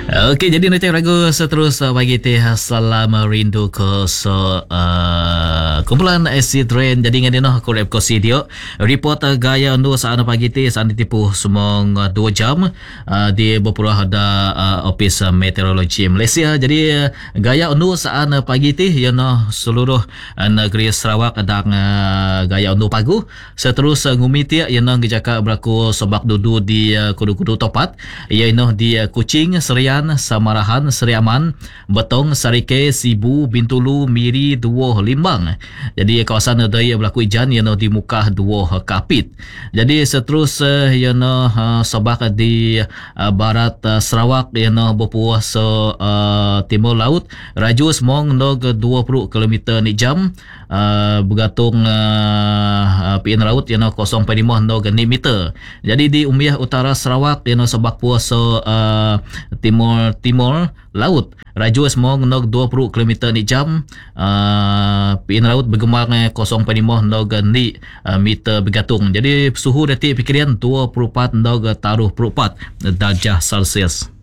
Okey, jadi nanti ragu seterus bagi teh salam rindu ke kumpulan acid rain. Jadi ngadi noh ko rep ko sidio report gaya undu saat pagi teh saat tipu semong 2 jam di berpurah ada office meteorologi Malaysia. Jadi gaya undu saat pagi teh ya noh seluruh negeri Sarawak dan gaya undu pagu seterus ngumiti ya noh gejaka berlaku sebab dudu di kudu-kudu topat ya noh di Kuching, Serian, Samarahan, Seriaman, Betong, Sarike, Sibu, Bintulu, Miri, Duoh, Limbang. Jadi kawasan daya berlaku hujan yang di muka Duoh Kapit. Jadi seterus yang sebak di barat Sarawak yang berpuas timur laut raju semong nog 20 km ni jam bergantung pian laut yang 0.5 nog ni meter. Jadi di Umiah Utara Sarawak yang sebak puas timur laut raju semong nog 20 km ni jam pian laut bergemar 0.5 nog ni meter bergantung. Jadi suhu detik pikiran 24 nog taruh 4 darjah Celsius.